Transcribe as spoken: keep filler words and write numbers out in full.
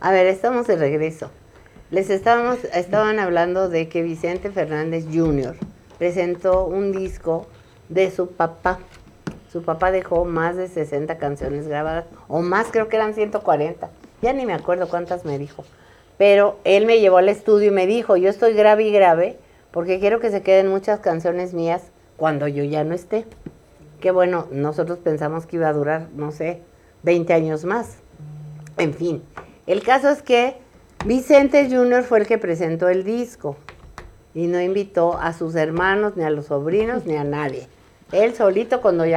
A ver, estamos de regreso. Les estábamos, estaban hablando de que Vicente Fernández junior presentó un disco de su papá. Su papá dejó más de sesenta canciones grabadas, o más, creo que eran ciento cuarenta. Ya ni me acuerdo cuántas me dijo. Pero él me llevó al estudio y me dijo, yo estoy grave y grave, porque quiero que se queden muchas canciones mías cuando yo ya no esté. Que bueno, nosotros pensamos que iba a durar, no sé, veinte años más. En fin, el caso es que Vicente junior fue el que presentó el disco y no invitó a sus hermanos, ni a los sobrinos, ni a nadie. Él solito, cuando ya